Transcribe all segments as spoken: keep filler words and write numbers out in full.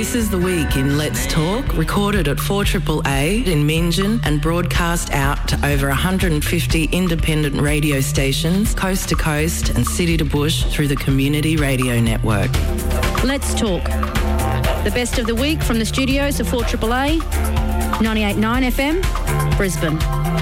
This is The Week in Let's Talk, recorded at four A A A in Meanjin and broadcast out to over one hundred fifty independent radio stations, coast to coast and city to bush through the Community Radio Network. Let's Talk. The best of the week from the studios of four A A A, ninety-eight point nine F M, Brisbane.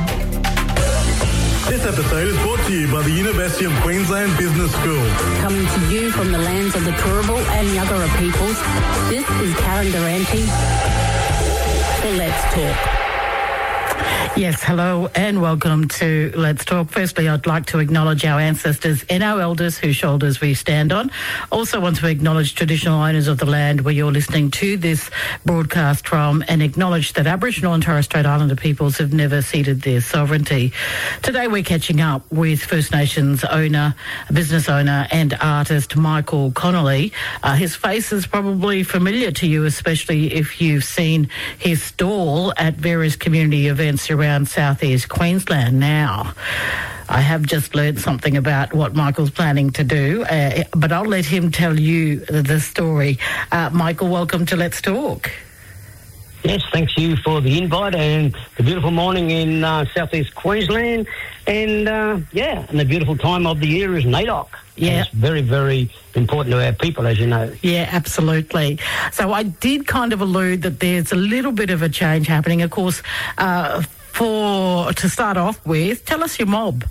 This episode is brought to you by the University of Queensland Business School. Coming to you from the lands of the Turrbal and Yuggera peoples, this is Karen Durante for Let's Talk. Yes, hello and welcome to Let's Talk. Firstly, I'd like to acknowledge our ancestors and our elders whose shoulders we stand on. Also want to acknowledge traditional owners of the land where you're listening to this broadcast from, and acknowledge that Aboriginal and Torres Strait Islander peoples have never ceded their sovereignty. Today we're catching up with First Nations owner, business owner and artist Michael Connolly. Uh, his face is probably familiar to you, especially if you've seen his stall at various community events around around southeast Queensland. Now, I have just learned something about what Michael's planning to do, uh, but I'll let him tell you the story. Uh, Michael, welcome to Let's Talk. Yes, thanks you for the invite and the beautiful morning in uh, southeast Queensland. And, uh, yeah, and the beautiful time of the year is NAIDOC. Yeah. It's very, very important to our people, as you know. Yeah, absolutely. So I did kind of allude that there's a little bit of a change happening. Of course, uh, for to start off with, tell us your mob.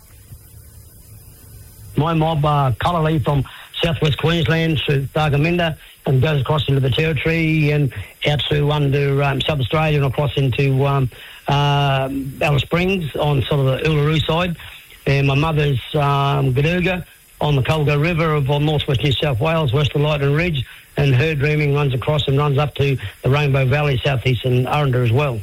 My mob, uh, Colourley from southwest Queensland to Thargomindah and goes across into the Territory and out to under um, South Australia and across into um, uh, Alice Springs on sort of the Uluru side. And my mother's um, Gadooga on the Colga River of on northwest New South Wales, west of Lytton Ridge, and her dreaming runs across and runs up to the Rainbow Valley, southeastern Aranda as well.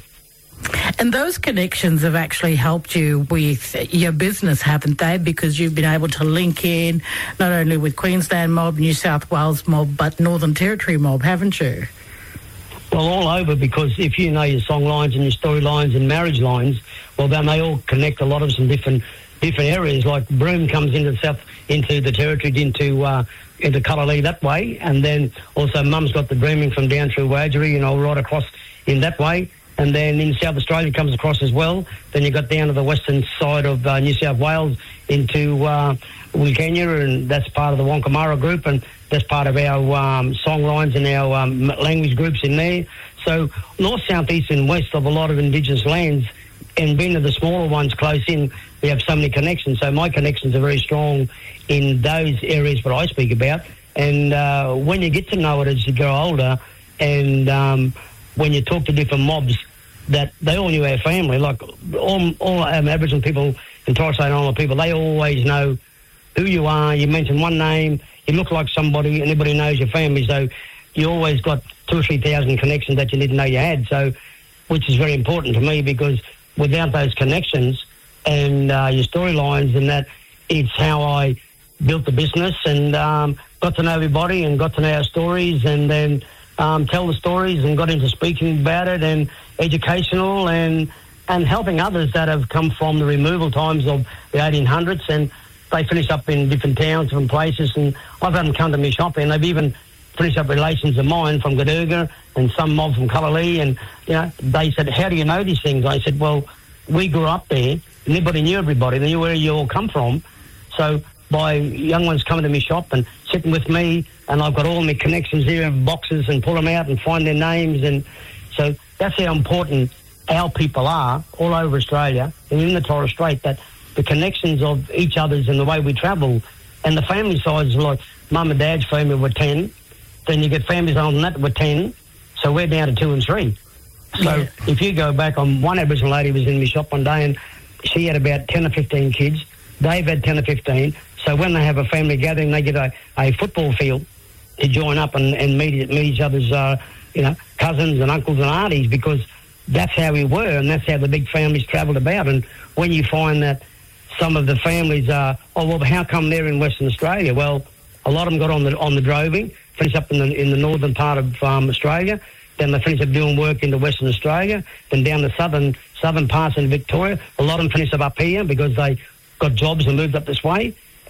And those connections have actually helped you with your business, haven't they? Because you've been able to link in not only with Queensland mob, New South Wales mob, but Northern Territory mob, haven't you? Well, all over, because if you know your song lines and your story lines and marriage lines, well, then they all connect a lot of some different different areas. Like Broome comes into the south, into the Territory, into uh, into Colourley that way, and then also Mum's got the dreaming from down through Wajarri, you know, right across in that way. And then in South Australia comes across as well. Then you got down to the western side of uh, New South Wales into uh, Wilcannia, and that's part of the Wonkamara group, and that's part of our um, song lines and our um, language groups in there. So north, south, east and west of a lot of Indigenous lands, and being to the smaller ones close in, we have so many connections. So my connections are very strong in those areas that I speak about. And uh, when you get to know it as you grow older, and um, when you talk to different mobs, that they all knew our family, like all, all um, Aboriginal people and Torres Strait Islander people, they always know who you are. You mention one name, you look like somebody, and everybody knows your family. So you always got two or three thousand connections that you didn't know you had. So, which is very important to me, because without those connections and uh, your storylines and that, it's how I built the business and um, got to know everybody and got to know our stories, and then um, tell the stories and got into speaking about it and educational and and helping others that have come from the removal times of the eighteen hundreds, and they finish up in different towns, different places, and I've had them come to me shop, and they've even finished up relations of mine from Gadooga and some mob from Colourley, and you know, they said, how do you know these things? I said, well, we grew up there, and everybody knew everybody, they knew where you all come from. So by young ones coming to me shop and sitting with me, and I've got all my connections here in boxes and pull them out and find their names, and so that's how important our people are all over Australia and in the Torres Strait, that the connections of each other's and the way we travel, and the family sides, like mum and dad's family were ten, then you get families on that were ten, so we're down to two and three. So yeah. If you go back on, one Aboriginal lady was in my shop one day and she had about ten or fifteen kids. They've had ten or fifteen. So when they have a family gathering, they get a, a football field to join up and, and meet, meet each other's, uh, you know, cousins and uncles and aunties, because that's how we were, and that's how the big families travelled about. And when you find that some of the families are, oh, well, how come they're in Western Australia? Well, a lot of them got on the on the droving, finished up in the in the northern part of um, Australia. Then they finished up doing work into Western Australia. Then down the southern southern parts in Victoria. A lot of them finished up up here because they got jobs and moved up this way. And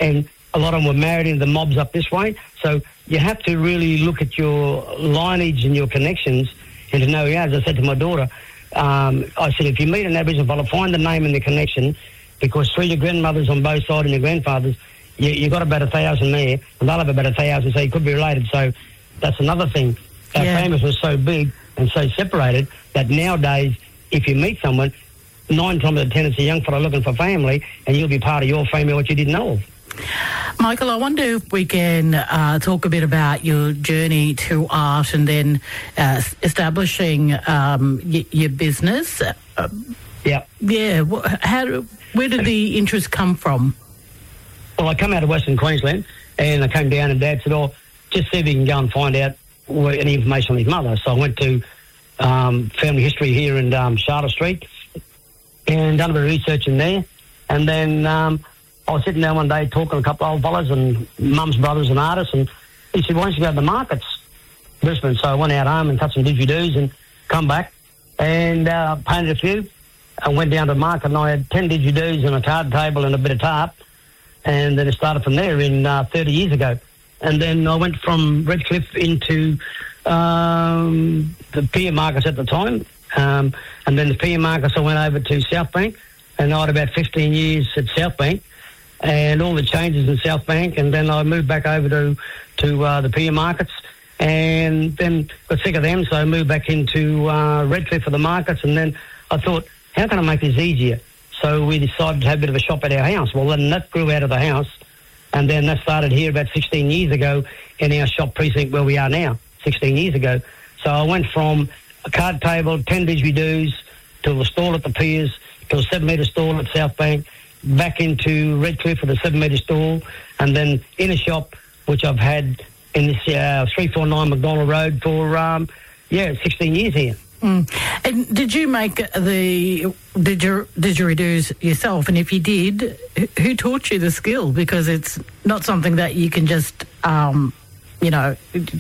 a lot of them were married into the mobs up this way. So you have to really look at your lineage and your connections and to know, yeah, as I said to my daughter, um, I said, if you meet an Aboriginal fella, find the name and the connection, because through your grandmothers on both sides and your grandfathers, you, you got about a thousand there, and they'll have about a thousand, so you could be related. So that's another thing. Our Yeah. families were so big and so separated that nowadays, if you meet someone, nine times out of ten, it's a young fella looking for family, and you'll be part of your family what you didn't know of. Michael, I wonder if we can uh, talk a bit about your journey to art and then uh, establishing um, y- your business. Uh, Yeah. yeah, wh- how? do- Where did the interest come from? Well, I come out of Western Queensland, and I came down, and Dad said, oh, just see if you can go and find out where, any information on his mother. So I went to um, Family History here in um, Charlotte Street and done a bit of research in there. And then um, I was sitting there one day talking to a couple of old fellas and mum's brothers and artists, and he said, why don't you go to the markets, Brisbane? So I went out home and cut some didgeridoos and come back and uh, painted a few. I went down to the market and I had ten didgeridoos and a card table and a bit of tarp. And then it started from there in uh, thirty years ago. And then I went from Redcliffe into um, the pier markets at the time. Um, and then the pier markets, I went over to South Bank. And I had about fifteen years at South Bank and all the changes in South Bank. And then I moved back over to, to uh, the pier markets. And then got sick of them, so I moved back into uh, Redcliffe for the markets. And then I thought, how can I make this easier? So we decided to have a bit of a shop at our house. Well, then that grew out of the house, and then that started here about sixteen years ago in our shop precinct where we are now, sixteen years ago. So I went from a card table, ten didgeridoos, to a stall at the piers, to a seven-metre stall at South Bank, back into Redcliffe with a seven-metre stall, and then in a shop, which I've had in this uh, three forty-nine McDonald Road for, um, yeah, sixteen years here. Mm. And did you make the didger- didgeridoos yourself? And if you did, who taught you the skill? Because it's not something that you can just, um, you know,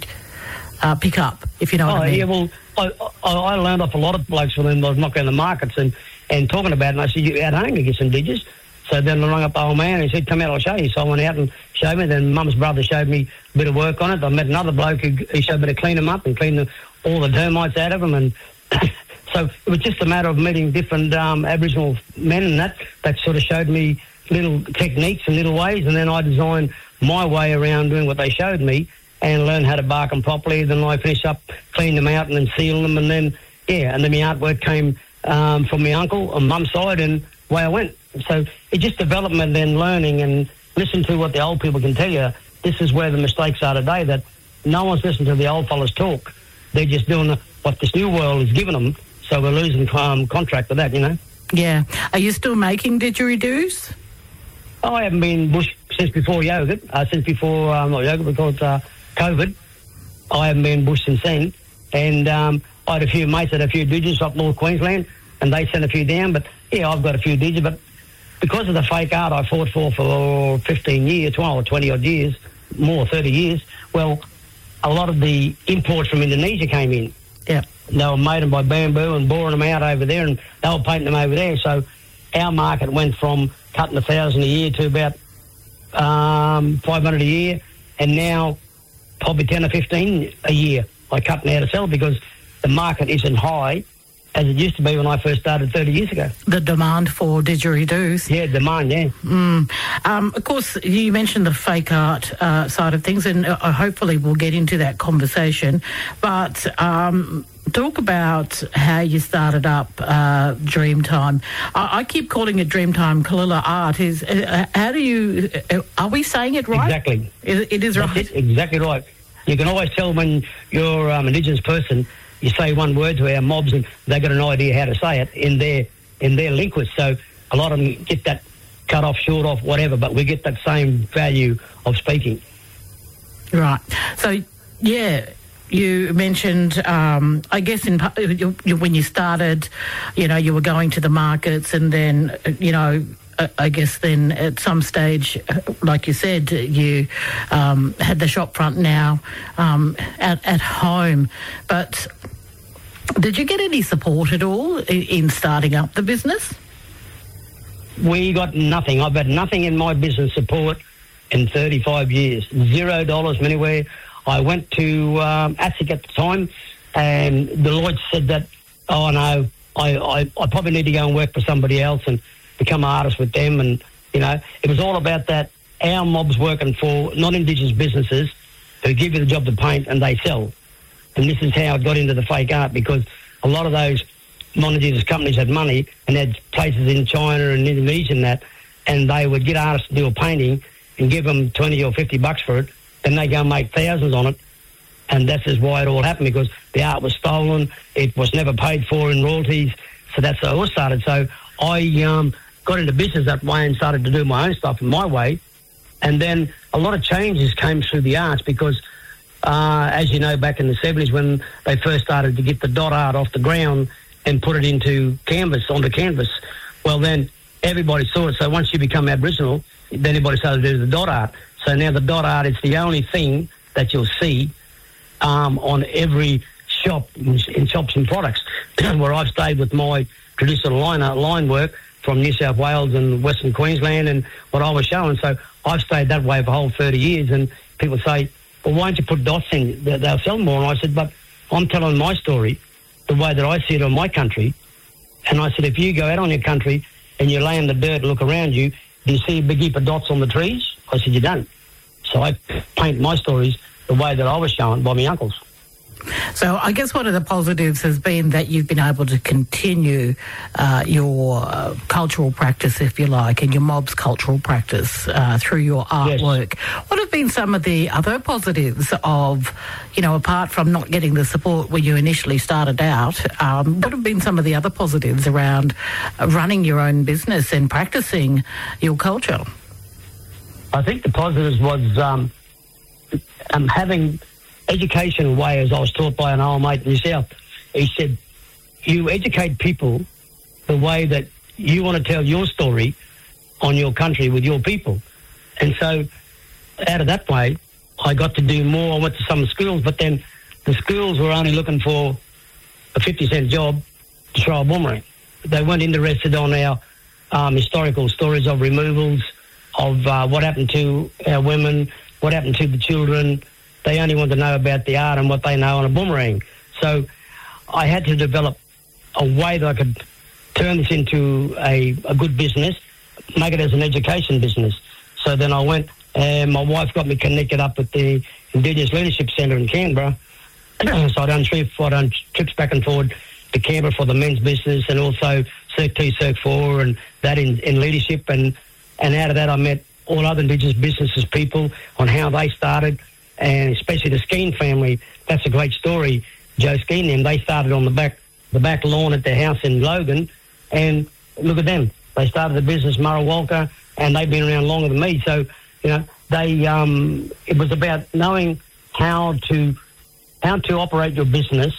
uh, pick up, if you know oh, what I mean. Yeah, well, I, I, I learned off a lot of blokes when I was knocking the markets and, and talking about it, and I said, you out home to get some digits. So then I rang up the old man and he said, come out, I'll show you. So I went out and showed me. Then Mum's brother showed me a bit of work on it. I met another bloke who he showed me to clean them up and clean the, all the termites out of them. And so it was just a matter of meeting different um, Aboriginal men, and that, that sort of showed me little techniques and little ways. And then I designed my way around doing what they showed me and learned how to bark them properly. Then I finished up, cleaned them out and then sealed them. And then, yeah, and then my artwork came um, from my uncle on Mum's side, and away I went. So it's just development and learning, and listen to what the old people can tell you. This is where the mistakes are today, that no one's listening to the old fellas talk. They're just doing what this new world is giving them, so we're losing um, contract with that, you know. Yeah. Are you still making didgeridoos? Oh, I haven't been bush since before yogurt, uh, since before, uh, not yogurt, because uh, COVID. I haven't been bush since then. And um, I had a few mates that had a few digits up North Queensland, and they sent a few down. But, yeah, I've got a few digits, but because of the fake art I fought for for fifteen years, twelve or twenty odd years, more, thirty years, well, a lot of the imports from Indonesia came in. Yeah. They were made them by bamboo and boring them out over there, and they were painting them over there. So our market went from cutting a thousand a year to about um, five hundred a year, and now probably ten or fifteen a year I cut now to sell, because the market isn't high as it used to be when I first started thirty years ago. The demand for didgeridoos. Yeah, demand, yeah. Mm. Um, of course, you mentioned the fake art uh, side of things, and uh, hopefully we'll get into that conversation. But um, talk about how you started up uh, Dreamtime. I, I keep calling it Dreamtime Kalilla Art. Is uh, how do you? Uh, are we saying it right? Exactly. It, it is That's right. it, exactly right. You can always tell when you're um, an Indigenous person. You say one word to our mobs, and they got an idea how to say it in their in their linguist. So a lot of them get that cut off, short off, whatever. But we get that same value of speaking. Right. So yeah. You mentioned, um, I guess, in you, you, when you started, you know, you were going to the markets, and then, you know, I, I guess then at some stage, like you said, you um, had the shop front now um, at, at home. But did you get any support at all in, in starting up the business? We got nothing. I've had nothing in my business support in thirty-five years. Zero dollars from anywhere. I went to um, ASIC at the time, and Deloitte said that, oh, no, I, I, I probably need to go and work for somebody else and become an artist with them. And, you know, it was all about that. Our mob's working for non-Indigenous businesses who give you the job to paint and they sell. And this is how I got into the fake art, because a lot of those non-Indigenous companies had money and had places in China and Indonesia and that, and they would get artists to do a painting and give them twenty or fifty bucks for it. Then they go and make thousands on it. And that's just why it all happened, because the art was stolen. It was never paid for in royalties. So that's how it all started. So I um, got into business that way and started to do my own stuff in my way. And then a lot of changes came through the arts because, uh, as you know, back in the seventies when they first started to get the dot art off the ground and put it into canvas, onto canvas, well, then everybody saw it. So once you become Aboriginal, then everybody started to do the dot art. So now the dot art is the only thing that you'll see um, on every shop, in, in shops and products, where I've stayed with my traditional line, uh, line work from New South Wales and Western Queensland and what I was showing. So I've stayed that way for a whole thirty years, and people say, well, why don't you put dots in? They'll sell more. And I said, but I'm telling my story the way that I see it on my country. And I said, if you go out on your country and you lay in the dirt and look around you, do you see a big heap of dots on the trees? I said, you don't. So I paint my stories the way that I was shown by my uncles. So I guess one of the positives has been that you've been able to continue uh, your uh, cultural practice, if you like, and your mob's cultural practice uh, through your artwork. Yes. What have been some of the other positives of, you know, apart from not getting the support when you initially started out, um, what have been some of the other positives around running your own business and practicing your culture? I think the positives was um, um, having education way, as I was taught by an old mate in New South. He said, you educate people the way that you want to tell your story on your country with your people. And so out of that way, I got to do more. I went to some schools, but then the schools were only looking for a fifty cent job to throw a boomerang. They weren't interested on our um, historical stories of removals, of uh, what happened to our women, what happened to the children. They only want to know about the art and what they know on a boomerang. So I had to develop a way that I could turn this into a, a good business, make it as an education business. So then I went, and my wife got me connected up with the Indigenous Leadership Centre in Canberra. So I done trips, I done trips back and forward to Canberra for the men's business, and also Circ two, Circ four, and that in, in leadership. And, and out of that, I met all other Indigenous businesses people on how they started. And especially the Skeen family, that's a great story. Joe Skeen, them, they started on the back the back lawn at their house in Logan, and look at them. They started the business, Murray Walker, and they've been around longer than me. So, you know, they um, it was about knowing how to how to operate your business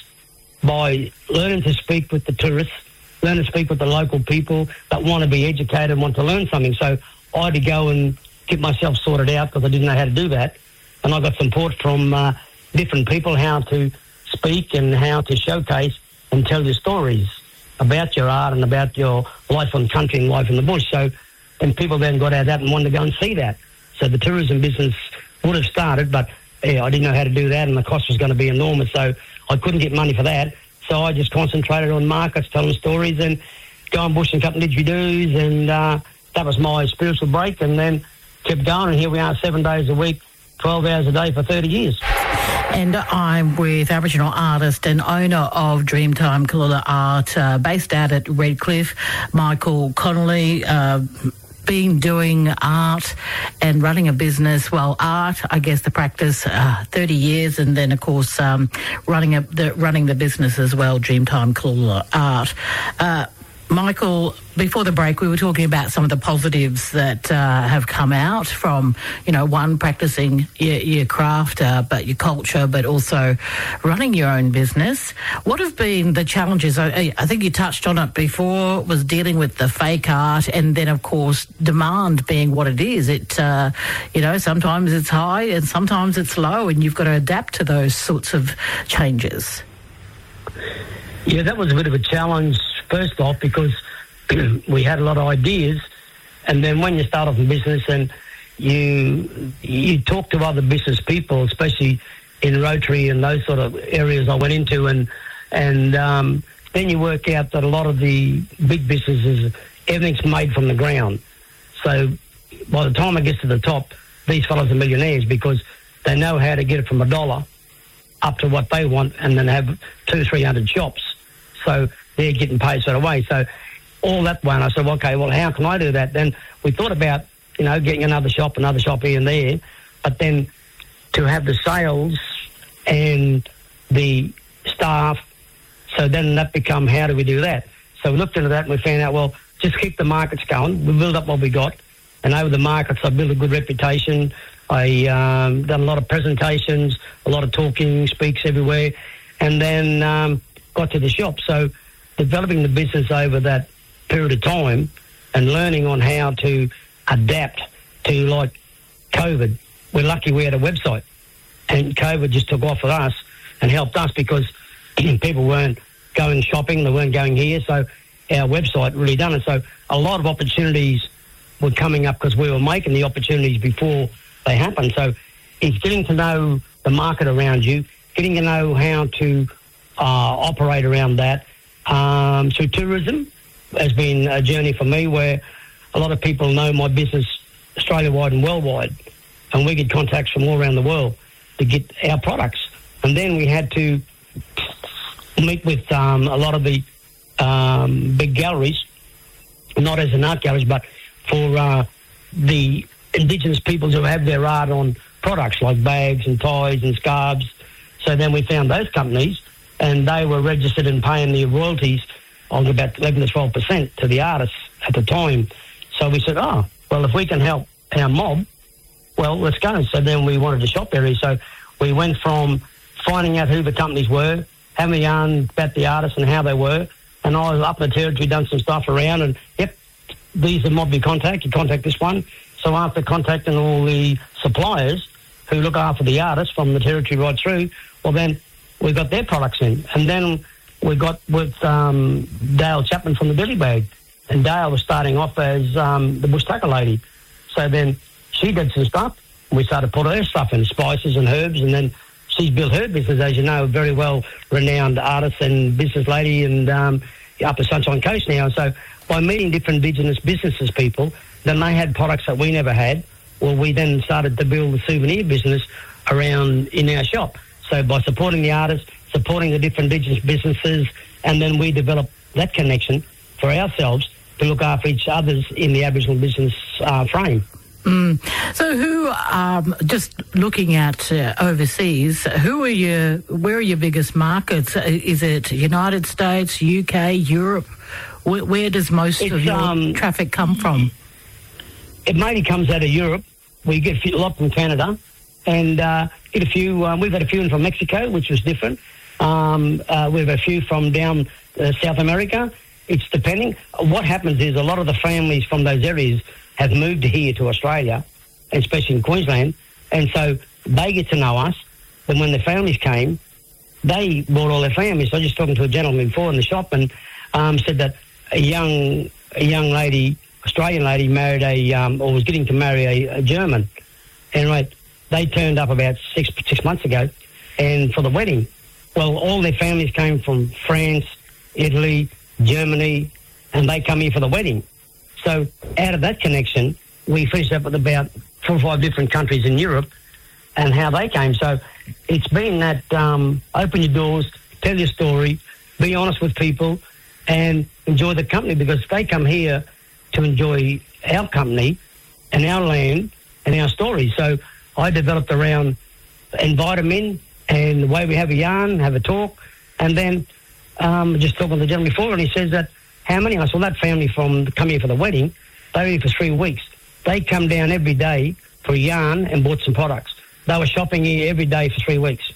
by learning to speak with the tourists, learn to speak with the local people that want to be educated and want to learn something. So I had to go and get myself sorted out because I didn't know how to do that. And I got support from uh, different people how to speak and how to showcase and tell your stories about your art and about your life on country and life in the bush. So, and people then got out of that and wanted to go and see that. So the tourism business would have started, but yeah, I didn't know how to do that, and the cost was going to be enormous. So I couldn't get money for that. So I just concentrated on markets, telling stories, and going bush and cutting didgeridoos, and uh, that was my spiritual break. And then kept going, and here we are, seven days a week, twelve hours a day for thirty years. And I'm with Aboriginal artist and owner of Dreamtime Kalula Art, uh, based out at Redcliffe, Michael Connolly. Uh, been doing art and running a business, well, art, I guess the practice, uh, thirty years, and then, of course, um, running a, the, running the business as well, Dreamtime Kalula Art. Uh, Michael, before the break, we were talking about some of the positives that uh, have come out from, you know, one, practicing your, your craft, uh, but your culture, but also running your own business. What have been the challenges? I, I think you touched on it before, was dealing with the fake art, and then, of course, demand being what it is. It, uh, you know, sometimes it's high and sometimes it's low, and you've got to adapt to those sorts of changes. Yeah, that was a bit of a challenge, first off, because we had a lot of ideas, and then when you start off in business and you you talk to other business people, especially in Rotary and those sort of areas I went into, and and um, then you work out that a lot of the big businesses, everything's made from the ground. So by the time it gets to the top, these fellas are millionaires because they know how to get it from a dollar up to what they want, and then have two, three hundred shops. So they're getting paid straight away. So all that one, I said, well, okay, well, how can I do that? Then we thought about, you know, getting another shop, another shop here and there, but then to have the sales and the staff, so then that become, how do we do that? So we looked into that and we found out, well, just keep the markets going. We build up what we got, and over the markets, I built a good reputation. I um, done a lot of presentations, a lot of talking, speaks everywhere, and then um, got to the shop. So developing the business over that period of time and learning on how to adapt to, like, COVID. We're lucky we had a website, and COVID just took off with us and helped us because people weren't going shopping, they weren't going here, so our website really done it. So a lot of opportunities were coming up because we were making the opportunities before they happened. So it's getting to know the market around you, getting to know how to uh, operate around that. Um, so tourism has been a journey for me where a lot of people know my business Australia-wide and worldwide, and we get contacts from all around the world to get our products. And then we had to meet with um, a lot of the um, big galleries, not as an art galleries, but for uh, the Indigenous peoples who have their art on products like bags and ties and scarves. So then we found those companies, and they were registered and paying the royalties on about eleven to twelve percent to the artists at the time. So we said, oh, well, if we can help our mob, well, let's go. So then we wanted a shop area. So we went from finding out who the companies were, having a yarn about the artists and how they were, and I was up in the territory, done some stuff around, and, yep, these are mob you contact, you contact this one. So after contacting all the suppliers who look after the artists from the territory right through, well, then we got their products in. And then we got with um, Dale Chapman from the Billy Bag. And Dale was starting off as um, the Bush Tucker lady. So then she did some stuff. We started putting her stuff in, spices and herbs, and then she's built her business, as you know, a very well-renowned artist and business lady, and um, up the Sunshine Coast now. So by meeting different Indigenous businesses people, then they had products that we never had. Well, we then started to build a souvenir business around in our shop. So by supporting the artists, supporting the different Indigenous businesses, and then we developed that connection for ourselves to look after each other's in the Aboriginal business uh, frame. Mm. So who, um, just looking at uh, overseas, who are your, where are your biggest markets? Is it United States, U K, Europe? Where, where does most it's, of your um, traffic come from? It mainly comes out of Europe. We get a, few, a lot from Canada, and uh, get a few, um, we've had a few in from Mexico, which was different. Um, uh, we've had a few from down uh, South America. It's depending. What happens is a lot of the families from those areas have moved here to Australia, especially in Queensland, and so they get to know us. Then when the families came, they brought all their families. So I was just talking to a gentleman before in the shop, and um, said that a young a young lady, Australian lady, married a um, or was getting to marry a, a German, and right, they turned up about six six months ago, and for the wedding, well, all their families came from France, Italy, Germany, and they come here for the wedding. So out of that connection, we finished up with about four or five different countries in Europe and how they came. So it's been that um, open your doors, tell your story, be honest with people, and enjoy the company, because they come here to enjoy our company and our land and our story. So I developed around, invite them in, and the way we have a yarn, have a talk, and then um, just talking to the gentleman before, and he says that, how many? I saw that family from come here for the wedding. They were here for three weeks. They come down every day for a yarn and bought some products. They were shopping here every day for three weeks.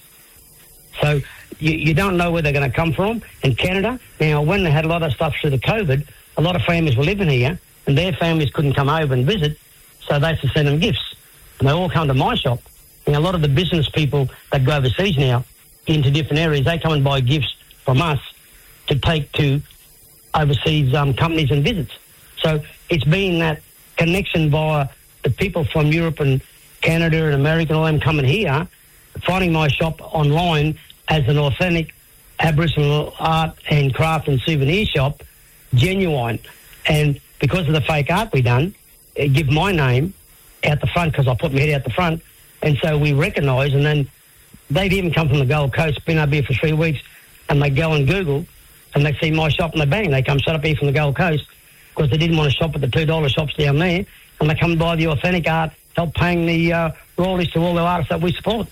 So you, you don't know where they're going to come from. In Canada, now, when they had a lot of stuff through the COVID, a lot of families were living here, and their families couldn't come over and visit, so they had to send them gifts. And they all come to my shop. And a lot of the business people that go overseas now into different areas, they come and buy gifts from us to take to overseas um, companies and visits. So it's been that connection via the people from Europe and Canada and America and all them coming here, finding my shop online as an authentic Aboriginal art and craft and souvenir shop, genuine. And because of the fake art we done, it give my name out the front because I put my head out the front. And so we recognise, and then they've even come from the Gold Coast, been up here for three weeks, and they go and Google, and they see my shop, and they bang, they come straight up here from the Gold Coast because they didn't want to shop at the two dollar shops down there, and they come and buy the authentic art, help paying the uh, royalties to all the artists that we support.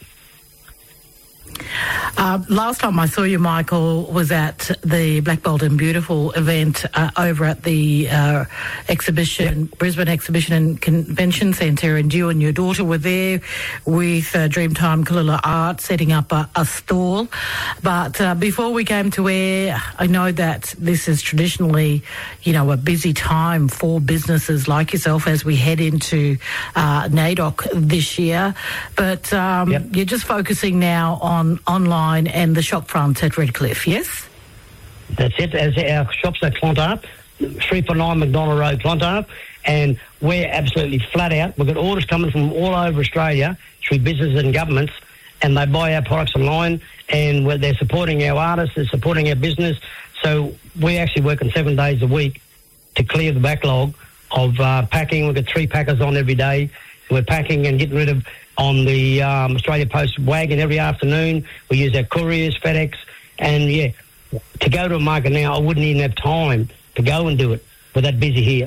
Uh, last time I saw you, Michael, was at the Black Bold and Beautiful event uh, over at the uh, exhibition, yep. Brisbane Exhibition and Convention Centre, and you and your daughter were there with uh, Dreamtime Kalula Art setting up a, a stall. But uh, before we came to air, I know that this is traditionally, you know, a busy time for businesses like yourself as we head into uh, NAIDOC this year. But um, yep. you're just focusing now on online and the shop front at Redcliffe, yes? That's it. As our shops at Clontarf, three forty-nine McDonald Road, Clontarf, and we're absolutely flat out. We've got orders coming from all over Australia through businesses and governments, and they buy our products online, and we're, they're supporting our artists, they're supporting our business. So we're actually working seven days a week to clear the backlog of uh, packing. We've got three packers on every day. We're packing and getting rid of on the um, Australia Post wagon every afternoon. We use our couriers, FedEx, and yeah, to go to a market now, I wouldn't even have time to go and do it. We're that busy here.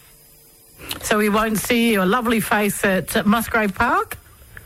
So we won't see your lovely face at Musgrave Park?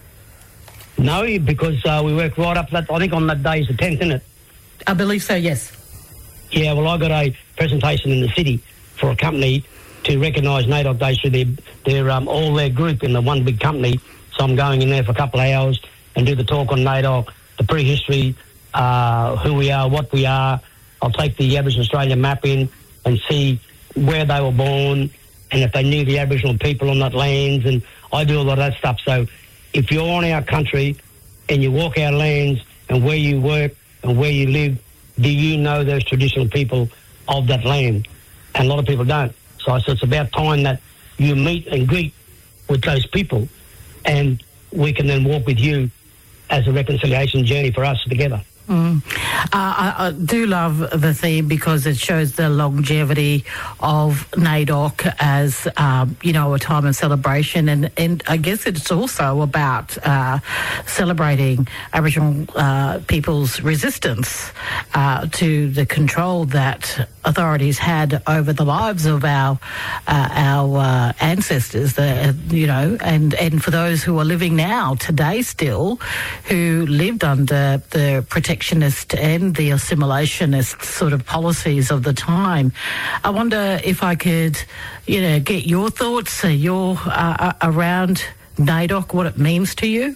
No, because uh, we work right up that, I think on that day is the tenth, isn't it? I believe so, yes. Yeah, well, I got a presentation in the city for a company to recognise NAIDOC Day through their, their um, all their group in the one big company. So I'm going in there for a couple of hours and do the talk on NAIDOC, the prehistory, uh, who we are, what we are. I'll take the Aboriginal Australia map in and see where they were born and if they knew the Aboriginal people on that lands, and I do a lot of that stuff. So if you're on our country and you walk our lands and where you work and where you live, do you know those traditional people of that land? And a lot of people don't. So I said it's about time that you meet and greet with those people, and we can then walk with you as a reconciliation journey for us together. Mm. Uh, I, I do love the theme because it shows the longevity of NAIDOC as, um, you know, a time of celebration. And, and I guess it's also about uh, celebrating Aboriginal uh, people's resistance uh, to the control that authorities had over the lives of our uh, our uh, ancestors, the, you know, and, and for those who are living now, today still, who lived under the protectionist and the assimilationist sort of policies of the time. I wonder if I could, you know, get your thoughts, uh, your uh, around NAIDOC, what it means to you.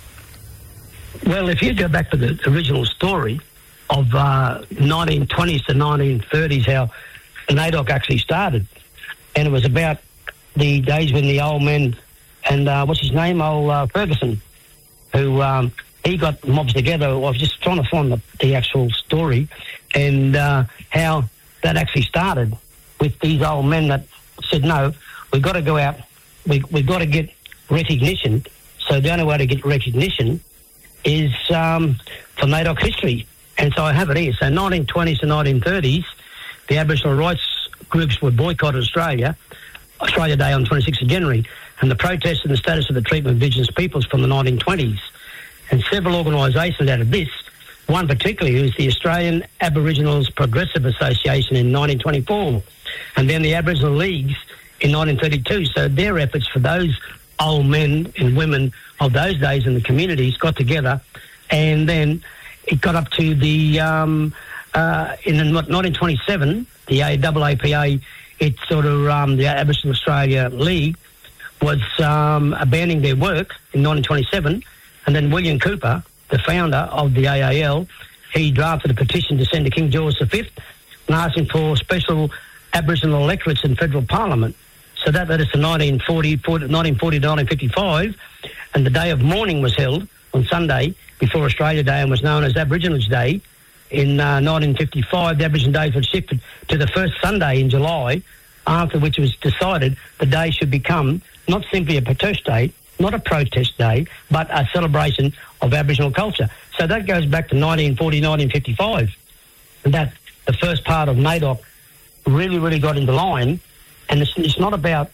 Well, if you go back to the original story of uh, nineteen twenties to nineteen thirties, how NAIDOC actually started, and it was about the days when the old men and uh, what's his name, old uh, Ferguson, who um, he got mobs together. I was just trying to find the, the actual story, and uh, how that actually started with these old men that said, no, we've got to go out, we, we've got to get recognition. So the only way to get recognition is um, for NAIDOC history. And so I have it here. So nineteen twenties to nineteen thirties, the Aboriginal rights groups would boycott Australia, Australia Day on the twenty-sixth of January, and the protest and the status of the treatment of Indigenous peoples from the nineteen twenties. And several organisations out of this, one particularly is the Australian Aboriginals Progressive Association in nineteen twenty-four, and then the Aboriginal Leagues in nineteen thirty-two. So their efforts for those old men and women of those days in the communities got together, and then it got up to the, um, uh, in the nineteen twenty-seven, the A A P A, it sort of, um, the Aboriginal Australia League was um, abandoning their work in nineteen twenty-seven, and then William Cooper, the founder of the A A L, he drafted a petition to send to King George the Fifth and asking for special Aboriginal electorates in federal parliament. So that led us to nineteen forty, nineteen forty to nineteen fifty-five, and the day of mourning was held on Sunday before Australia Day and was known as Aboriginals Day. In uh, nineteen fifty-five, the Aboriginal Days was shifted to the first Sunday in July, after which it was decided the day should become not simply a protest day, not a protest day, but a celebration of Aboriginal culture. So that goes back to nineteen forty, nineteen fifty-five, and that the first part of NAIDOC really, really got into line. And it's, it's not about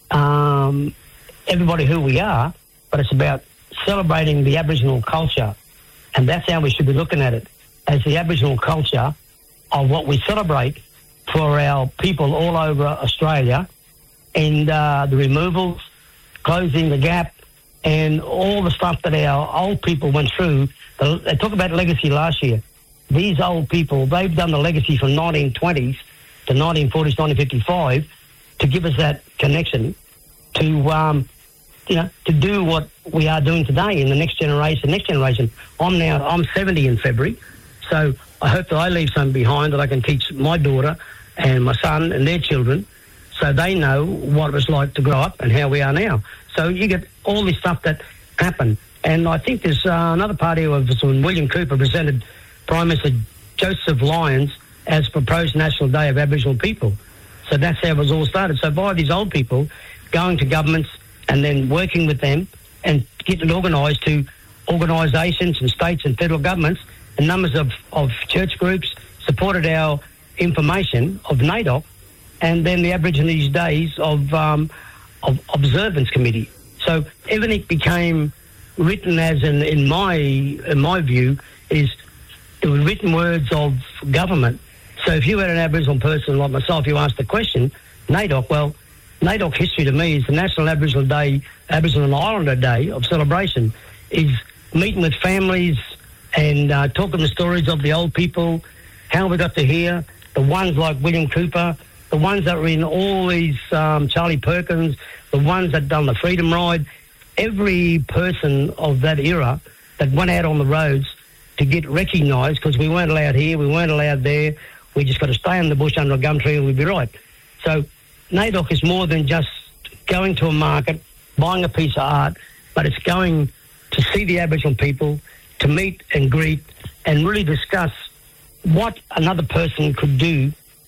um, everybody who we are, but it's about celebrating the Aboriginal culture. And that's how we should be looking at it, as the Aboriginal culture of what we celebrate for our people all over Australia, and uh, the removals, closing the gap, and all the stuff that our old people went through. They talk about legacy last year. These old people, they've done the legacy from nineteen twenties to nineteen forties, nineteen fifty-five to give us that connection to, um, you know, to do what we are doing today in the next generation. Next generation. I'm now, I'm seventy in February, so I hope that I leave something behind that I can teach my daughter and my son and their children, so they know what it was like to grow up and how we are now. So you get all this stuff that happened. And I think there's uh, another party of when William Cooper presented Prime Minister Joseph Lyons as proposed National Day of Aboriginal People. So that's how it was all started. So by these old people going to governments and then working with them and getting organised to organisations and states and federal governments, and numbers of, of church groups supported our information of NAIDOC, and then the Aborigines Days of, um, of Observance Committee. So everything became written as, in, in my in my view, is it was written words of government. So if you had an Aboriginal person like myself, you asked the question, NAIDOC, well, NAIDOC history to me is the National Aboriginal Day, Aboriginal and Islander Day of celebration, is meeting with families and uh, talking the stories of the old people, how we got to here, the ones like William Cooper, the ones that were in all these, um, Charlie Perkins, the ones that done the Freedom Ride, every person of that era that went out on the roads to get recognised, because we weren't allowed here, we weren't allowed there, we just got to stay in the bush under a gum tree and we'd be right. So NAIDOC is more than just going to a market, buying a piece of art, but it's going to see the Aboriginal people, to meet and greet and really discuss what another person could do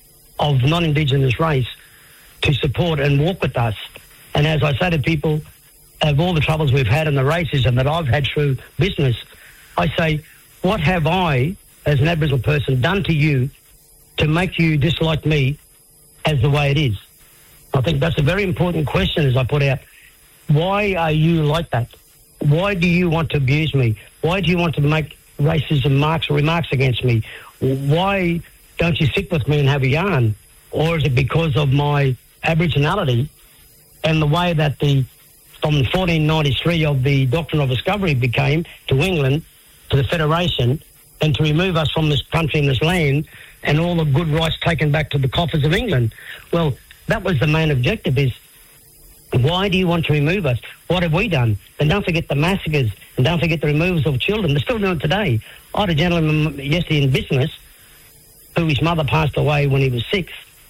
of non-Indigenous race to support and walk with us. And as I say to people, of all the troubles we've had and the racism that I've had through business, I say, what have I, as an Aboriginal person, done to you to make you dislike me as the way it is? I think that's a very important question, as I put out. Why are you like that? Why do you want to abuse me? Why do you want to make racism marks or remarks against me? Why don't you sit with me and have a yarn? Or is it because of my Aboriginality and the way that the from fourteen ninety-three of the Doctrine of Discovery became to England, to the Federation, and to remove us from this country and this land and all the good rights taken back to the coffers of England? Well, that was the main objective, is why do you want to remove us? What have we done? And don't forget the massacres, and don't forget the removals of children. They're still doing it today. I had a gentleman yesterday in business who his mother passed away when he was six,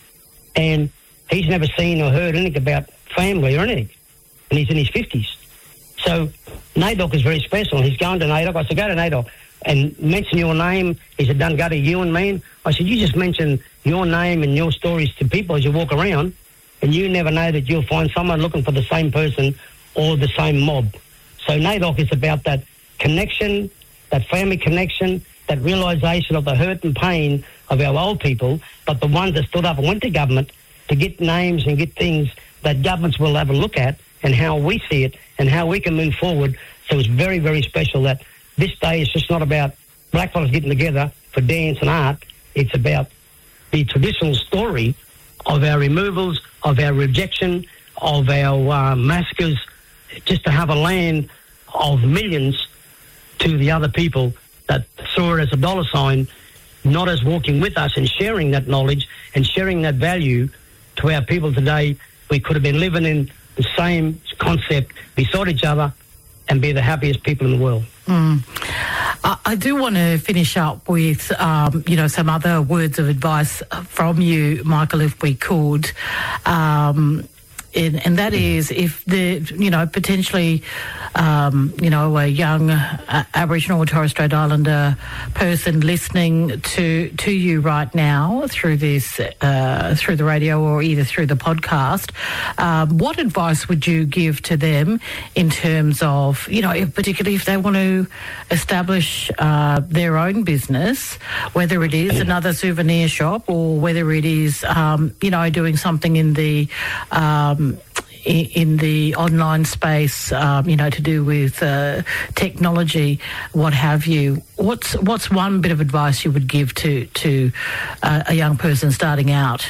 and he's never seen or heard anything about family or anything, and he's in his fifties. So NAIDOC is very special. He's going to NAIDOC. I said, go to NAIDOC and mention your name. He said, done go to you and me. I said, you just mention your name and your stories to people as you walk around, and you never know that you'll find someone looking for the same person or the same mob. So NAIDOC is about that connection, that family connection, that realisation of the hurt and pain of our old people, but the ones that stood up and went to government to get names and get things that governments will have a look at and how we see it and how we can move forward. So it's very, very special that this day is just not about blackfellas getting together for dance and art. It's about the traditional story of our removals, of our rejection, of our uh, massacres, just to have a land of millions to the other people that saw it as a dollar sign, not as walking with us and sharing that knowledge and sharing that value to our people today. We could have been living in the same concept beside each other and be the happiest people in the world. Mm. I, I do want to finish up with, um, you know, some other words of advice from you, Michael, if we could. Um, in, and that is if the, you know, potentially, um, you know, a young uh, Aboriginal or Torres Strait Islander person listening to to you right now through this, uh, through the radio or either through the podcast, um, what advice would you give to them in terms of, you know, if, particularly if they want to establish uh, their own business, whether it is another souvenir shop or whether it is, um, you know, doing something in the um, in, in the online space, um, you know, to do with uh, technology, what have you? What's what's one bit of advice you would give to to uh, a young person starting out?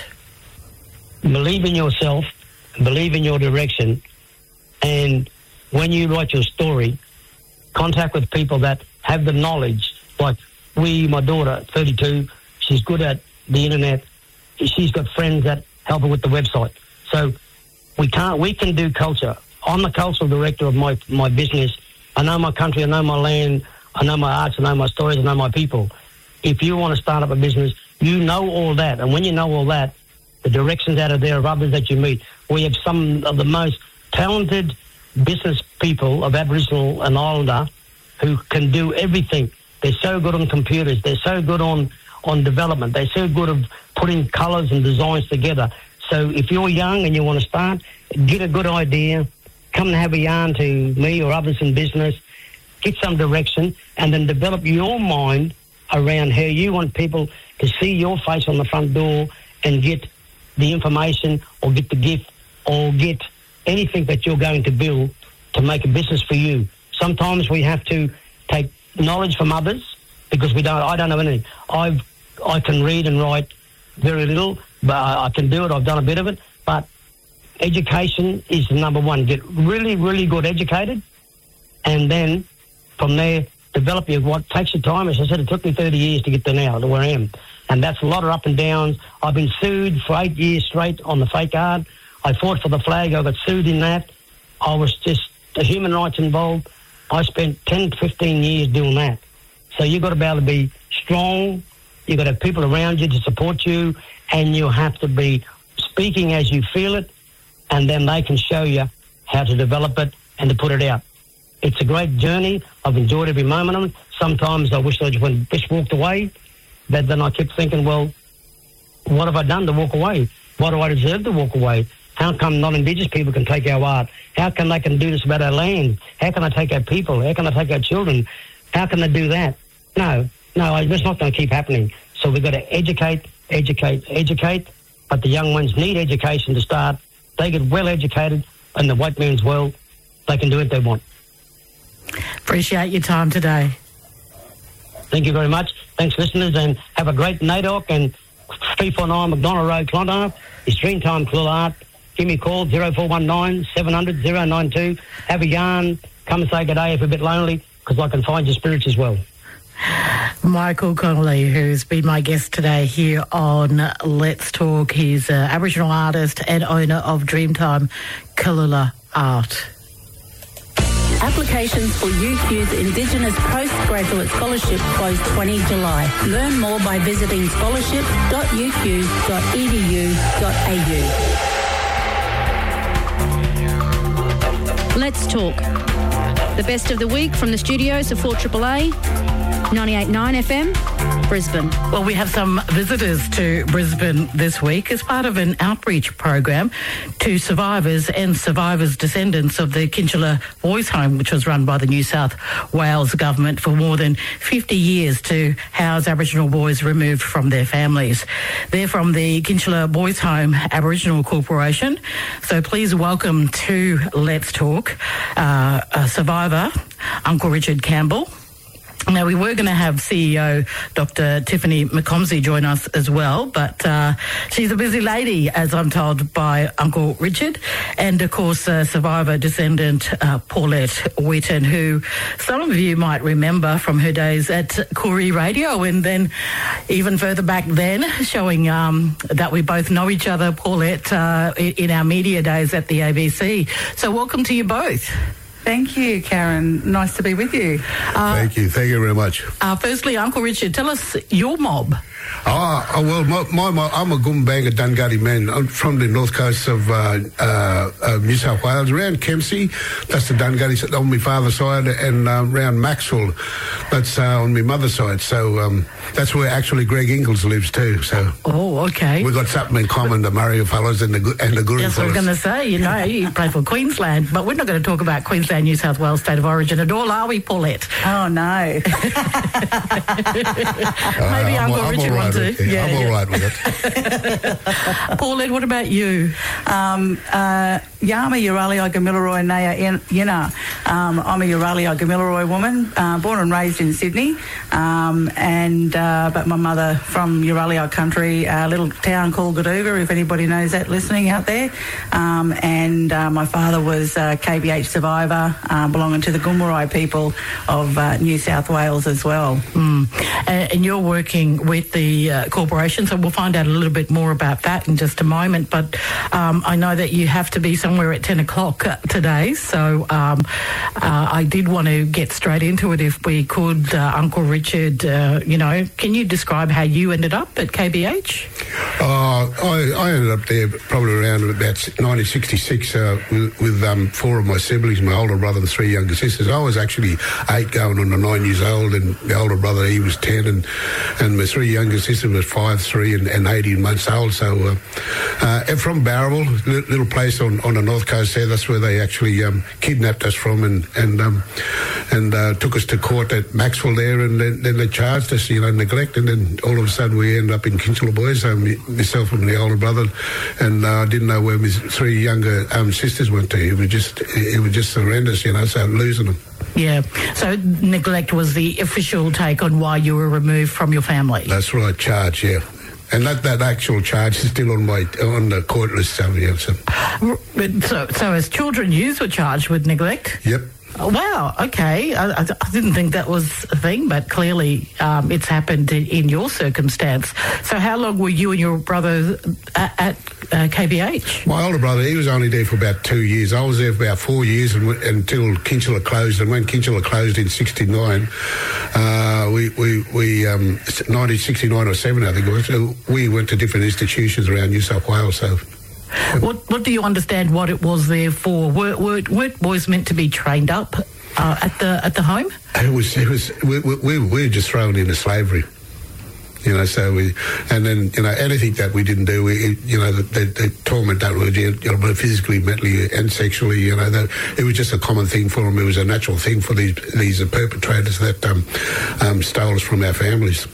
Believe in yourself, believe in your direction, and when you write your story, contact with people that have the knowledge. Like we, my daughter, thirty-two, she's good at the internet. She's got friends that help her with the website. So we can't. We can do culture. I'm the cultural director of my my business. I know my country. I know my land. I know my arts. I know my stories. I know my people. If you want to start up a business, you know all that. And when you know all that, the directions out of there of others that you meet. We have some of the most talented business people of Aboriginal and Islander who can do everything. They're so good on computers. They're so good on, on development. They're so good at putting colours and designs together. So if you're young and you want to start, get a good idea, come and have a yarn to me or others in business, get some direction, and then develop your mind around how you want people to see your face on the front door and get the information or get the gift or get anything that you're going to build to make a business for you. Sometimes we have to take knowledge from others because we don't. I don't know anything. I've I can read and write very little, but I, I can do it. I've done a bit of it. But education is the number one. Get really, really good educated, and then from there develop your what takes your time. As I said, it took me thirty years to get to now, to where I am, and that's a lot of up and downs. I've been sued for eight years straight on the fake card. I fought for the flag. I got sued in that. I was just the human rights involved. I spent ten, fifteen years doing that. So you've got to be able to be strong. You've got to have people around you to support you, and you have to be speaking as you feel it, and then they can show you how to develop it and to put it out. It's a great journey. I've enjoyed every moment of it. Sometimes I wish I just, just walked away, but then I kept thinking, well, what have I done to walk away? Why do I deserve to walk away? How come non-Indigenous people can take our art? How come they can do this about our land? How can I take our people? How can I take our children? How can they do that? No, no, it's not going to keep happening. So we've got to educate, educate, educate. But the young ones need education to start. They get well educated, and the white man's well, they can do what they want. Appreciate your time today. Thank you very much. Thanks, listeners, and have a great NAIDOC and three forty-nine McDonald Road, Clontarf. It's Dreamtime Quill Art. Give me a call, zero four one nine, seven hundred, zero nine two. Have a yarn. Come and say good day if you're a bit lonely, because I can find your spirits as well. Michael Connolly, who's been my guest today here on Let's Talk. He's an Aboriginal artist and owner of Dreamtime Kalula Art. Applications for U Q's Indigenous Postgraduate Scholarship close the twentieth of July. Learn more by visiting scholarship dot u q dot e d u dot a u. Let's talk. The best of the week from the studios of four triple A, ninety-eight point nine F M, Brisbane. Well, we have some visitors to Brisbane this week as part of an outreach program to survivors and survivors' descendants of the Kinchela Boys Home, which was run by the New South Wales government for more than fifty years to house Aboriginal boys removed from their families. They're from the Kinchela Boys Home Aboriginal Corporation. So please welcome to Let's Talk uh, a survivor, Uncle Richard Campbell. Now, we were going to have C E O Doctor Tiffany McComsey join us as well, but uh, she's a busy lady, as I'm told by Uncle Richard, and, of course, uh, survivor descendant uh, Paulette Wheaton, who some of you might remember from her days at Koori Radio, and then even further back then, showing um, that we both know each other, Paulette, uh, in our media days at the A B C. So welcome to you both. Thank you, Karen. Nice to be with you. Uh, Thank you. Thank you very much. Uh, firstly, Uncle Richard, tell us your mob. Oh, oh well, my, my, my, I'm a Goombanga Dunghutti man. I'm from the north coast of uh, uh, uh, New South Wales, around Kempsey. That's the Dunghutti on my father's side, and uh, around Maxwell, that's uh, on my mother's side. So um, that's where actually Greg Ingles lives too. So oh, okay. We've got something in common, the Murray fellas and the and the Goody Yes, I was fellas. going to say, you know, you play for Queensland, but we're not going to talk about Queensland, New South Wales state of origin at all, are we, Paulette? Oh, no. Maybe Uh, I'm, Uncle I'm Richard all right wants with to. it. Yeah, I'm yeah. all right with it. Paulette, what about you? Um, uh, Yama Urali Gamilaroi Naya Yina. Um, I'm a Urali Gamilaroi woman, uh, born and raised in Sydney, um, and uh, but my mother from Urali country, a little town called Gadooga, if anybody knows that listening out there. Um, and uh, my father was a K B H survivor, uh, belonging to the Goomera people of uh, New South Wales as well. Mm. And, and you're working with the uh, corporation, so we'll find out a little bit more about that in just a moment. But um, I know that you have to be somewhere at ten o'clock today, so um, uh, I did want to get straight into it if we could. Uh, Uncle Richard, uh, you know, can you describe how you ended up at K B H? Uh, I, I ended up there probably around about nineteen sixty-six uh, with, with um, four of my siblings, my older brother and three younger sisters. I was actually eight going on to nine years old, and the older brother, he was ten, and, and my three younger sisters were five, three and, and eighteen months old. So uh, uh, and from Barraville, li- little place on, on the north coast there, that's where they actually um, kidnapped us from and and um, and uh, took us to court at Maxwell there, and then, then they charged us, you know, neglect, and then all of a sudden we ended up in Kinchela so me, myself and the older brother, and I uh, didn't know where my three younger um, sisters went to. It was just, it was just horrendous, you know, so losing them. Yeah, so neglect was the official take on why you were removed from your family. That's right, charge, yeah. And that, that actual charge is still on my on the court list. So, yeah, so. so, so as children, you were charged with neglect? Yep. Oh, wow, okay. I, I, I didn't think that was a thing, but clearly um, it's happened in, in your circumstance. So how long were you and your brother at, at uh, K B H? My older brother, he was only there for about two years. I was there for about four years and, until Kinchela closed. And when Kinchela closed in sixty-nine, uh, we, we, we um, nineteen sixty-nine or seven, I think it was, so we went to different institutions around New South Wales, so... What What do you understand what it was there for? Were, were, weren't boys meant to be trained up uh, at the at the home? It was it was we we, we were just thrown into slavery, you know. So we and then you know anything that we didn't do, we you know the, the torment that we did, you know, physically, mentally, and sexually, you know, that it was just a common thing for them. It was a natural thing for these these perpetrators that um, um, stole us from our families.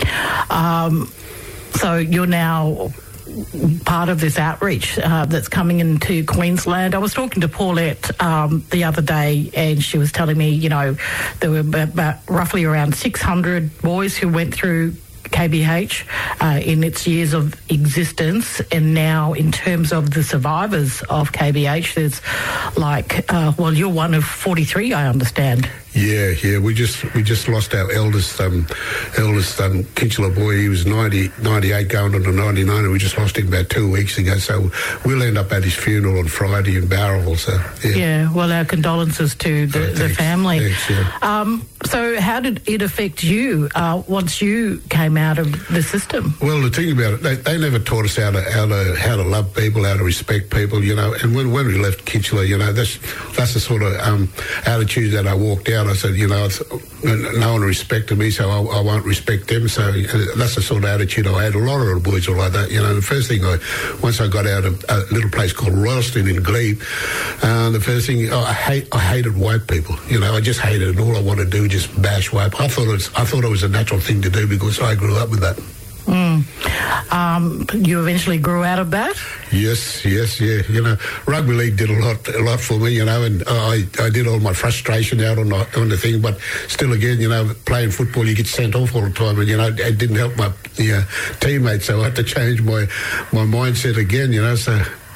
Um, so you're now part of this outreach uh, that's coming into Queensland. I was talking to Paulette um, the other day, and she was telling me, you know, there were about, about roughly around six hundred boys who went through K B H uh, in its years of existence, and now in terms of the survivors of K B H, there's like, uh, well, you're one of forty-three, I understand. Yeah, yeah. We just we just lost our eldest um, eldest um, Kinchela boy. He was ninety, ninety-eight going on to ninety-nine, and we just lost him about two weeks ago. So we'll end up at his funeral on Friday in Barraville. So yeah. Yeah. Well, our condolences to the, Oh, the family. Thanks, yeah. Um, so, how did it affect you uh, once you came out of the system? Well, the thing about it, they, they never taught us how to how to how to love people, how to respect people, you know. And when when we left Kinchela, you know, that's that's the sort of um, attitude that I walked out. I said, you know, it's, no one respected me, so I, I won't respect them. So uh, that's the sort of attitude I had. A lot of the boys were like that, you know. The first thing I, once I got out of a little place called Royalston in Glebe, uh, the first thing oh, I hate, I hated white people. You know, I just hated it. All I wanted to do was just bash white. I thought it was, I thought it was a natural thing to do because I grew up with that. Mm. Um, you eventually grew out of that? Yes, yes, yeah. You know, rugby league did a lot, a lot for me. You know, and I, I did all my frustration out on the, on the thing. But still, again, you know, playing football, you get sent off all the time, and you know, it didn't help my yeah, teammates. So I had to change my my mindset again. You know, so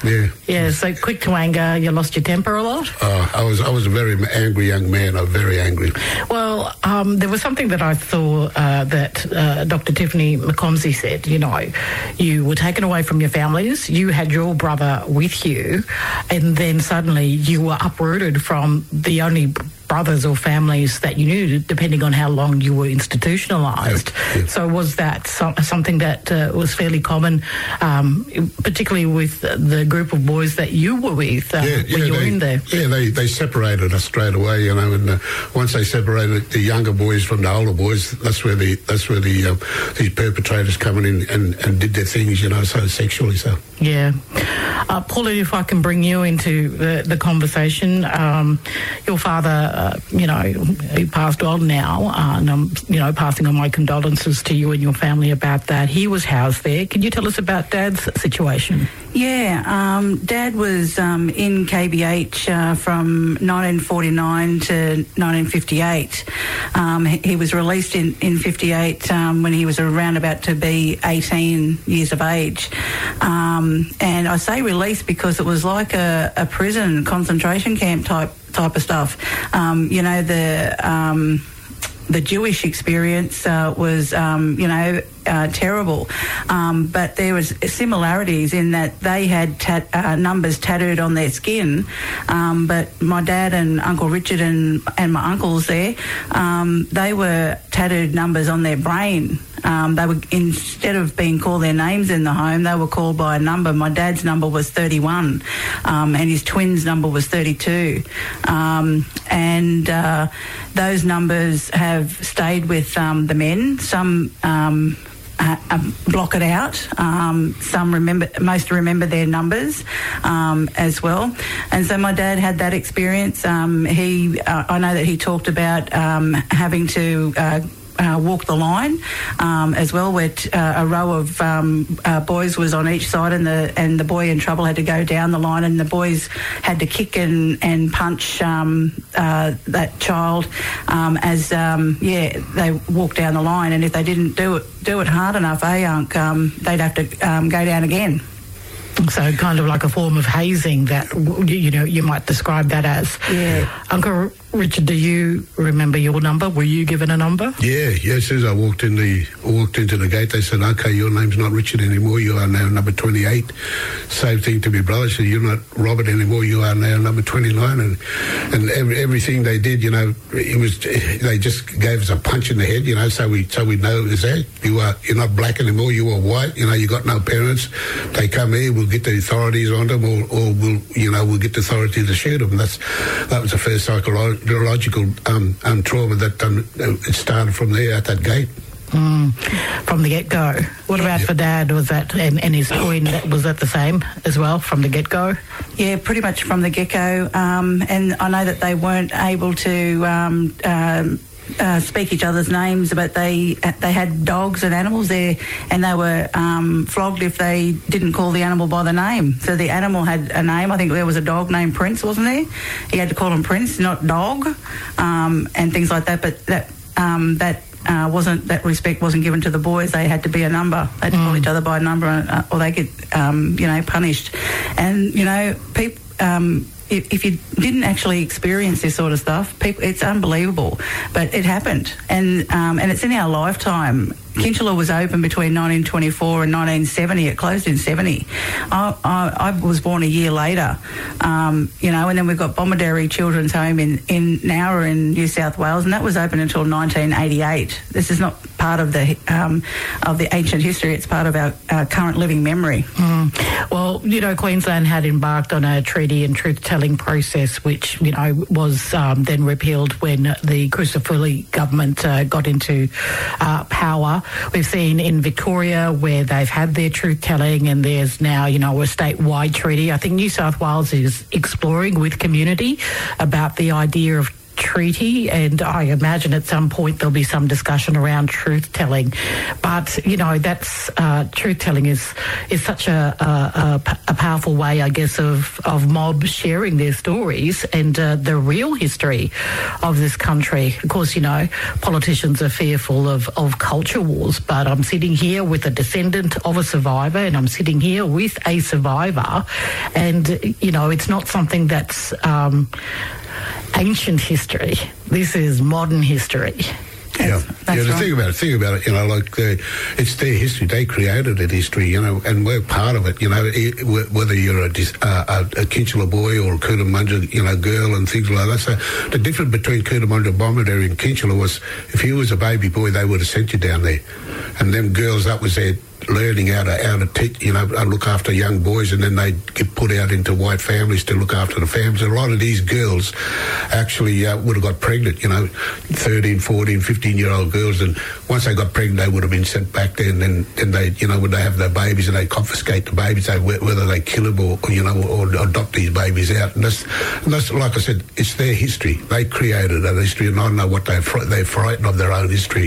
Yeah. Yeah, so quick to anger, you lost your temper a lot? Uh, I was I was a very angry young man. I was very angry. Well, um, there was something that I saw uh, that uh, Doctor Tiffany McComsey said, you know, you were taken away from your families, you had your brother with you, and then suddenly you were uprooted from the only brothers or families that you knew, depending on how long you were institutionalised. Yeah, yeah. So was that so- something that uh, was fairly common, um, particularly with the group of boys that you were with uh, yeah, when yeah, you were they, in there? Yeah, they, they separated us straight away, you know, and uh, once they separated the younger boys from the older boys, that's where the that's where the um, these perpetrators coming in and, and did their things, you know, so sexually so. Yeah. Uh, Pauline, if I can bring you into the, the conversation, um, your father, uh, you know, he passed on now, uh, and I'm, you know, passing on my condolences to you and your family about that. He was housed there. Can you tell us about Dad's situation? Yeah, um, Dad was um, in K B H uh, from nineteen forty-nine to nineteen fifty-eight. Um, he, he was released in, in fifty-eight um, when he was around about to be eighteen years of age. Um, and I say released because it was like a, a prison concentration camp type type of stuff. Um, you know, the... Um, The Jewish experience uh, was, um, you know, uh, terrible, um, but there was similarities in that they had tat- uh, numbers tattooed on their skin. Um, but my dad and Uncle Richard and and my uncles there, um, they were tattooed numbers on their brain. Um, they were, instead of being called their names in the home, they were called by a number. My dad's number was thirty-one, um, and his twins' number was thirty-two, um, and uh, those numbers have stayed with um, the men. Some um, uh, uh, block it out. Um, some remember, most remember their numbers um, as well. And so my dad had that experience. Um, he, uh, I know that he talked about um, having to. Uh, Uh, walk the line um, as well, where t- uh, a row of um, uh, boys was on each side, and the and the boy in trouble had to go down the line, and the boys had to kick and and punch um, uh, that child um, as um, yeah they walked down the line, and if they didn't do it do it hard enough, eh, Unc, um, they'd have to um, go down again. So kind of like a form of hazing that, you know, you might describe that as. Yeah. Uncle Richard, do you remember your number? Were you given a number? Yeah, yeah. As soon as I walked in the walked into the gate, they said, "Okay, your name's not Richard anymore. You are now number twenty-eight." Same thing to my brother. So you're not Robert anymore. You are now number twenty-nine. And and every, everything they did, you know, it was they just gave us a punch in the head, you know, so we so we know is that you are you're not black anymore. You are white. You know, you got no parents. They come here. We'll get the authorities on them, or, or we'll you know we'll get the authority to shoot them. And that's that was the first psychological. neurological um, um, trauma that um, it started from there at that gate. Mm, from the get-go. What Yeah. about for Dad? Was that, and, and his twin, was that the same as well from the get-go? Yeah, pretty much from the get-go. Um, and I know that they weren't able to um, um, uh, speak each other's names, but they they had dogs and animals there, and they were um, flogged if they didn't call the animal by the name. So the animal had a name. I think there was a dog named Prince, wasn't there? He had to call him Prince, not dog, um, and things like that. But that um, that uh, wasn't that respect wasn't given to the boys. They had to be a number. They had to mm. call each other by a number, uh, or they get um, you know punished. And you know people. Um, If, if you didn't actually experience this sort of stuff, people, it's unbelievable, but it happened, and um, and it's in our lifetime. Kinchela was open between nineteen twenty-four and nineteen seventy. It closed in seventy. I, I, I was born a year later, um, you know, and then we've got Bomaderry Children's Home in, in Nowra in New South Wales, and that was open until nineteen eighty-eight. This is not part of the um, of the ancient history. It's part of our, our current living memory. Mm. Well, you know, Queensland had embarked on a treaty and truth-telling process, which, you know, was um, then repealed when the Crucifulli government uh, got into uh, power. We've seen in Victoria where they've had their truth-telling, and there's now, you know, a statewide treaty. I think New South Wales is exploring with community about the idea of treaty, and I imagine at some point there'll be some discussion around truth-telling. But, you know, that's uh, truth-telling is is such a, a, a powerful way, I guess, of, of mobs sharing their stories and uh, the real history of this country. Of course, you know, politicians are fearful of, of culture wars, but I'm sitting here with a descendant of a survivor, and I'm sitting here with a survivor, and, you know, it's not something that's um, ancient history. This is modern history. Yeah, That's yeah. The right. thing about it, thing about it, you know, like uh, it's their history. They created that history, you know, and we're part of it. You know, it, whether you're a, uh, a, a Kinchela boy or a Cootamundra, you know, girl and things like that. So the difference between Cootamundra, Bomaderry and Kinchela was, if you was a baby boy, they would have sent you down there, and them girls, that was their learning how to how to teach, you know, look after young boys, and then they get put out into white families to look after the families. A lot of these girls actually uh, would have got pregnant, you know, thirteen, fourteen, fifteen year old girls, and once they got pregnant, they would have been sent back there, and then, then they, you know, when they have their babies and they confiscate the babies, they, whether they kill them or, or you know, or, or adopt these babies out. And that's, and that's, like I said, it's their history. They created that history, and I don't know what they're, fr- they're frightened of their own history.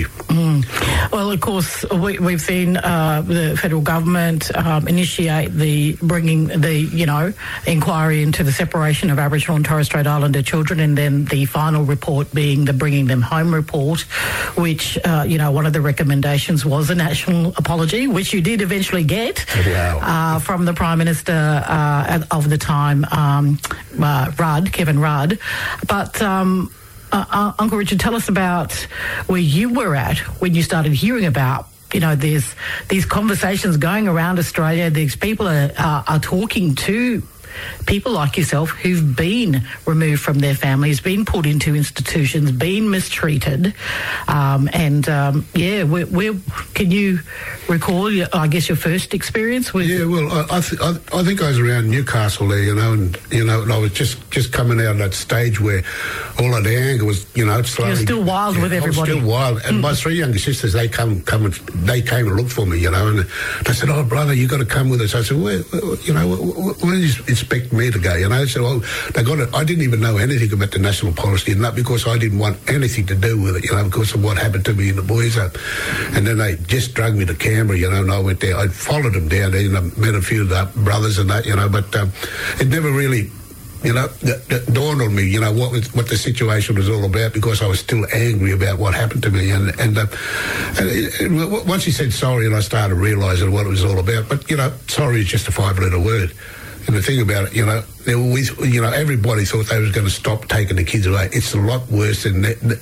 Mm. Well, of course, we, we've seen uh, the federal government um, initiate the bringing the, you know, inquiry into the separation of Aboriginal and Torres Strait Islander children, and then the final report being the Bringing Them Home report, which, uh, you know, one of the recommendations was a national apology, which you did eventually get Wow. uh, from the Prime Minister uh, of the time, um, uh, Rudd, Kevin Rudd. But um, uh, uh, Uncle Richard, tell us about where you were at when you started hearing about, you know, there's these conversations going around Australia. These people are, are, are talking to people like yourself who've been removed from their families, been put into institutions, been mistreated. Um, and, um, yeah, where, where can you recall, your, I guess, your first experience with... Yeah, well, I I, th- I I think I was around Newcastle there, you know, and, you know, and I was just, just coming out of that stage where all of the anger was, you know, slowly... You're still wild yeah, with everybody. I was still wild. And mm. my three younger sisters, they come, come and, they came and looked for me, you know, and they said, oh, brother, you got to come with us. I said, where, you know, where, where do you expect me to go, you know? So well, they got it. I didn't even know anything about the national policy, and not because I didn't want anything to do with it, you know, because of what happened to me in the boys' home. And then they just dragged me to Canberra, you know, and I went there. I followed them down there, and I met a few of the brothers and that, you know, but um, it never really, you know, d- d- dawned on me, you know, what was, what the situation was all about, because I was still angry about what happened to me. And, and, uh, and it, it, once he said sorry, and I started realising what it was all about. But, you know, sorry is just a five-letter word. And the thing about it, you know, there was, you know, everybody thought they was going to stop taking the kids away. It's a lot worse than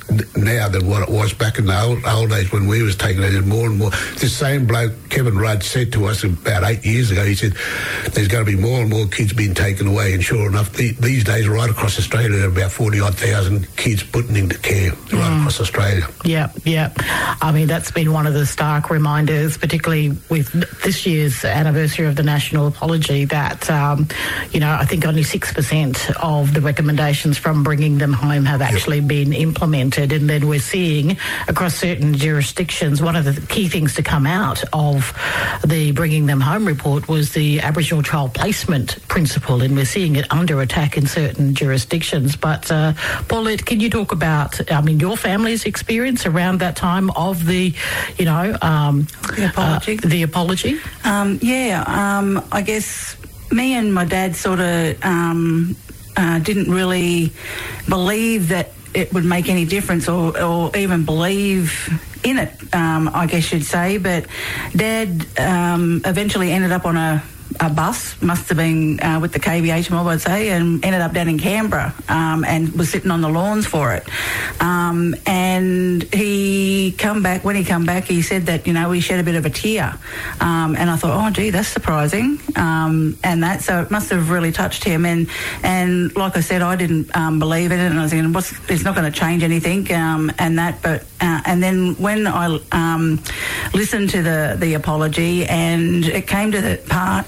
now than what it was back in the old, old days when we was taking it more and more. The same bloke, Kevin Rudd, said to us about eight years ago, he said, there's going to be more and more kids being taken away. And sure enough, the, these days, right across Australia, there are about forty-odd thousand kids putting into care right mm. across Australia. Yeah, yeah. I mean, that's been one of the stark reminders, particularly with this year's anniversary of the National Apology, that, um, you know, I think only six percent of the recommendations from Bringing Them Home have actually yep. been implemented. And then we're seeing across certain jurisdictions, one of the key things to come out of the Bringing Them Home report was the Aboriginal child placement principle, and we're seeing it under attack in certain jurisdictions. But uh, Paulette, can you talk about, I mean, your family's experience around that time of the, you know, um, the apology? Uh, the apology? Um, yeah, um, I guess me and my dad sort of um, uh, didn't really believe that it would make any difference, or, or even believe in it, um, I guess you'd say. But Dad um, eventually ended up on a, a bus, must have been uh, with the K V H mob, I'd say, and ended up down in Canberra um, and was sitting on the lawns for it. Um, and he come back, when he come back, he said that, you know, he shed a bit of a tear. Um, and I thought, oh, gee, that's surprising. Um, and that, so it must have really touched him. And, and like I said, I didn't um, believe in it, and I was thinking, what's, it's not going to change anything, um, and that. But uh, and then when I um, listened to the, the apology, and it came to the part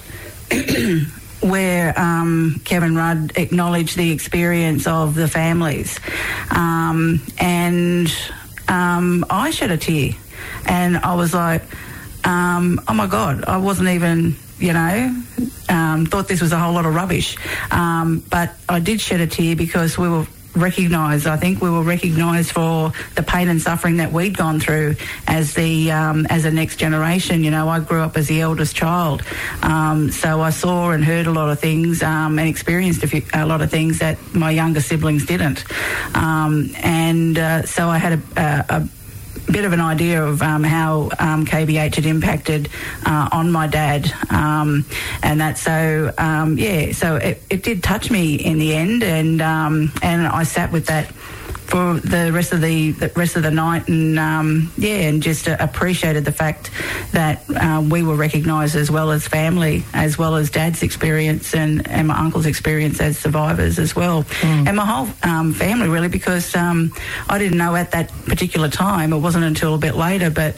where um, Kevin Rudd acknowledged the experience of the families, um, and um, I shed a tear, and I was like, um, oh my God, I wasn't even, you know, um, thought this was a whole lot of rubbish, um, but I did shed a tear because we were recognised. I think we were recognised for the pain and suffering that we'd gone through as the um, as the next generation. You know, I grew up as the eldest child, um, so I saw and heard a lot of things um, and experienced a, few, a lot of things that my younger siblings didn't. Um, and uh, so I had a, a, a bit of an idea of um, how um, K B H had impacted uh, on my dad, um, and that so um, yeah, so it, it did touch me in the end, and um, and I sat with that for the rest of the, the rest of the night, and um, yeah, and just uh, appreciated the fact that uh, we were recognised as well as family, as well as Dad's experience and, and my uncle's experience as survivors as well, mm. and my whole um, family really, because um, I didn't know at that particular time. It wasn't until a bit later, but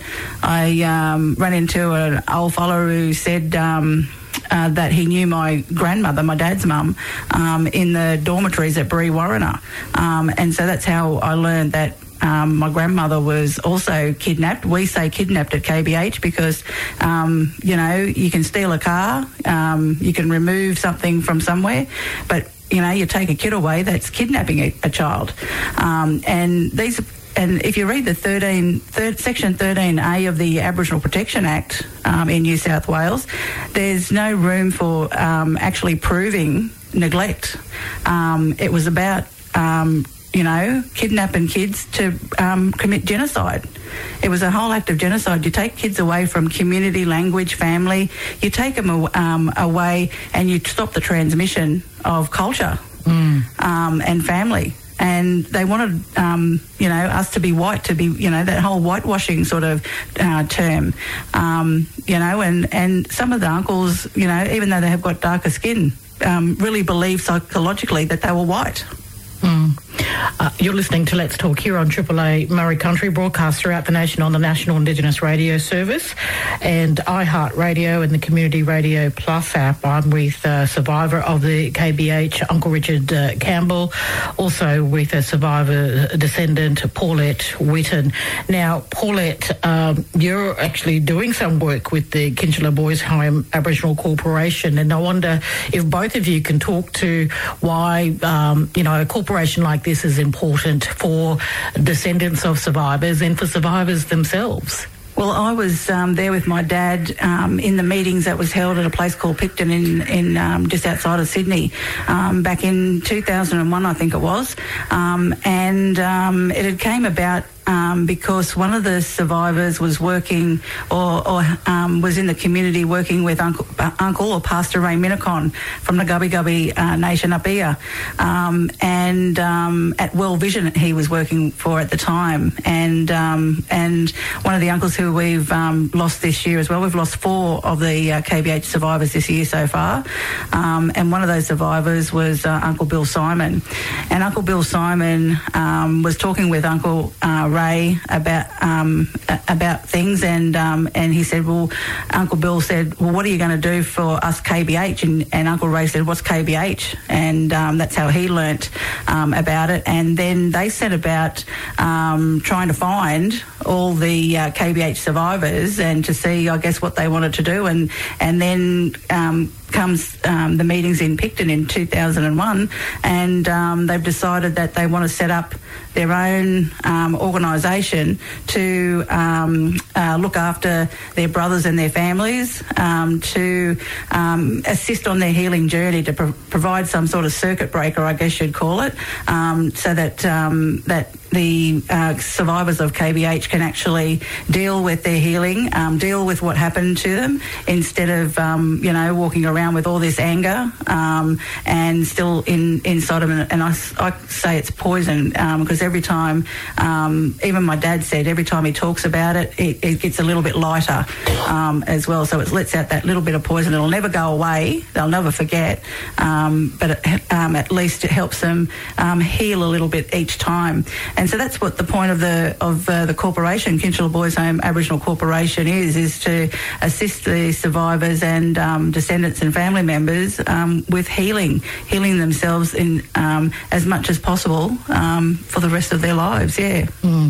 I um, ran into an old fellow who said. Um, Uh, that he knew my grandmother, my dad's mum, um, in the dormitories at Brewarrina. Um, and so that's how I learned that um, my grandmother was also kidnapped. We say kidnapped at K B H because, um, you know, you can steal a car, um, you can remove something from somewhere, but, you know, you take a kid away, that's kidnapping a, a child. Um, and these And if you read the thirteen, third, Section thirteen A of the Aboriginal Protection Act um, in New South Wales, there's no room for um, actually proving neglect. Um, it was about, um, you know, kidnapping kids to um, commit genocide. It was a whole act of genocide. You take kids away from community, language, family. You take them um, away and you stop the transmission of culture mm. um, and family. And they wanted, um, you know, us to be white, to be, you know, that whole whitewashing sort of uh, term, um, you know, and, and some of the uncles, you know, even though they have got darker skin, um, really believe psychologically that they were white. Mm. Uh, you're listening to Let's Talk here on Triple A Murray Country, broadcast throughout the nation on the National Indigenous Radio Service and iHeartRadio and the Community Radio Plus app. I'm with a survivor of the K B H, Uncle Richard uh, Campbell, also with a survivor descendant, Paulette Witten. Now, Paulette, um, you're actually doing some work with the Kinchela Boys Home Aboriginal Corporation, and I wonder if both of you can talk to why, um, you know, a corporation like this is important for descendants of survivors and for survivors themselves. Well, I was um, there with my dad um, in the meetings that was held at a place called Picton in, in um, just outside of Sydney um, back in two thousand one, I think it was, um, and um, it had came about Um, because one of the survivors was working or, or um, was in the community working with Uncle, uh, Uncle or Pastor Ray Minnicon from the Gubbi Gubbi uh, Nation up here. Um, and um, at World Vision he was working for at the time. And um, and one of the uncles who we've um, lost this year as well, we've lost four of the uh, K B H survivors this year so far. Um, and one of those survivors was uh, Uncle Bill Simon. And Uncle Bill Simon um, was talking with Uncle uh, Ray about um, about things, and um, and he said, well, Uncle Bill said, well, what are you going to do for us K B H? And, and Uncle Ray said, what's K B H? And um, that's how he learnt um, about it. And then they set about um, trying to find all the uh, K B H survivors and to see, I guess, what they wanted to do. And and then um, comes um, the meetings in Picton in two thousand one, and um, they've decided that they want to set up their own um, organisation to um, uh, look after their brothers and their families, um, to um, assist on their healing journey, to pro- provide some sort of circuit breaker, I guess you'd call it, um, so that um, that the uh, survivors of K B H can actually deal with their healing, um, deal with what happened to them, instead of, um, you know, walking around with all this anger um, and still in inside of them. And I, I say it's poison because um, every time, um, even my dad said, every time he talks about it, it, it gets a little bit lighter um, as well. So it lets out that little bit of poison. It'll never go away. They'll never forget. Um, but it, um, at least it helps them um, heal a little bit each time. And so that's what the point of the of uh, the corporation, Kinchela Boys Home Aboriginal Corporation, is, is to assist the survivors and um, descendants and family members um, with healing, healing themselves in um, as much as possible um, for the rest of their lives, yeah. Mm.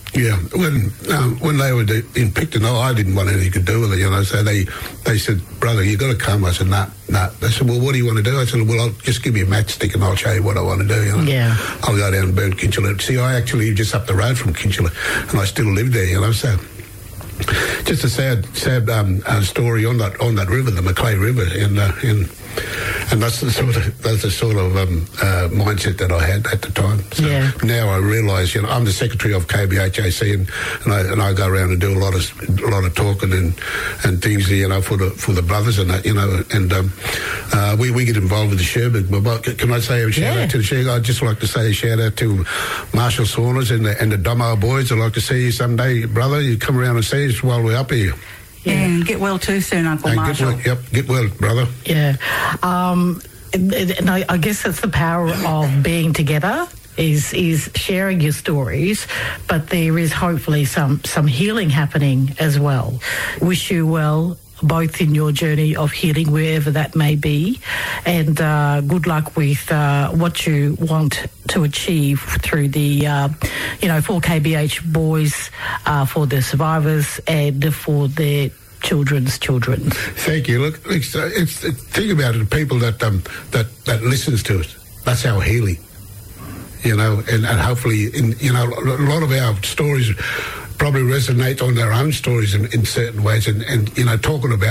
Yeah, when um, when they were in Picton, oh, I didn't want anything to do with it, you know. So they they said, "Brother, you got to come." I said, "Nah, nah." They said, "Well, what do you want to do?" I said, "Well, I'll just give me a matchstick and I'll show you what I want to do." You know? Yeah. I'll go down and burn Kinchela. See, I actually live just up the road from Kinchela, and I still live there, you know. So just a sad, sad um, uh, story on that on that river, the Macleay River, and uh, and. And that's the sort of that's the sort of um, uh, mindset that I had at the time. So yeah. now I realise, you know, I'm the secretary of K B H A C, and, and I and I go around and do a lot of a lot of talking and, and things, you know, for the for the brothers and that, you know, and um, uh, we we get involved with the Sherbet. But can I say a shout yeah. out to the Sherbet? I'd just like to say a shout out to Marshall Saunders and the and the Domo boys. I'd like to see you someday, brother. You come around and see us while we're up here. Yeah, and get well too soon, Uncle And Marshall. Get well, yep, get well, brother. Yeah. Um, and, and I, I guess that's the power of being together, is is sharing your stories, but there is hopefully some, some healing happening as well. Wish you well, both in your journey of healing, wherever that may be, and uh, good luck with uh, what you want to achieve through the, uh, you know, for K B H boys, uh, for the survivors, and for their children's children. Thank you. Look, it's, uh, it's think about it. The people that um, that that listens to us, that's our healing. You know, and, and hopefully, in, you know, a lot of our stories probably resonate on their own stories in, in certain ways, and, and you know, talking about